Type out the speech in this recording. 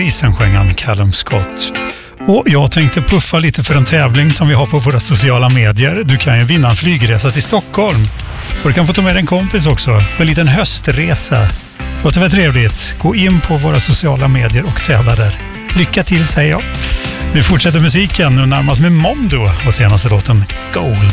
isen, sjöng han, Callum Scott. Och jag tänkte puffa lite för en tävling som vi har på våra sociala medier. Du kan ju vinna en flygresa till Stockholm. Och du kan få ta med en kompis också. En liten höstresa. Låter väl trevligt? Gå in på våra sociala medier och tävla där. Lycka till, säger jag. Vi fortsätter musiken nu närmast med Mondo och senaste låten Gold.